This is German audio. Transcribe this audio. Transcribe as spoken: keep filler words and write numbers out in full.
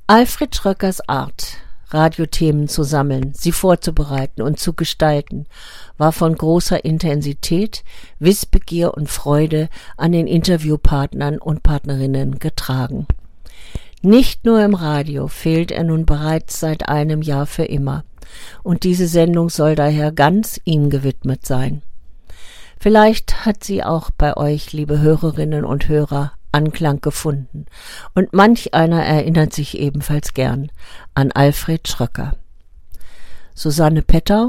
Alfred Schröckers Art, Radiothemen zu sammeln, sie vorzubereiten und zu gestalten, war von großer Intensität, Wissbegier und Freude an den Interviewpartnern und Partnerinnen getragen. Nicht nur im Radio fehlt er nun bereits seit einem Jahr für immer, und diese Sendung soll daher ganz ihm gewidmet sein. Vielleicht hat sie auch bei euch, liebe Hörerinnen und Hörer, Anklang gefunden, und manch einer erinnert sich ebenfalls gern an Alfred Schröcker. Susanne Pettau